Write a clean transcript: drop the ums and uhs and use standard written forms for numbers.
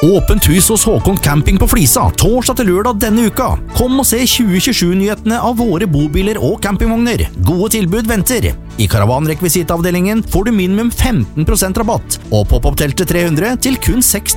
Åpent hus hos Håkon Camping på Flisa, torsdag til lørdag denne uka. Kom og se 2027-nyhetene av våre bobiler og campingvogner. Gode tilbud venter. I karavanrekvisitavdelingen får du minimum 15% rabatt, og pop-up-teltet 300 til kun 6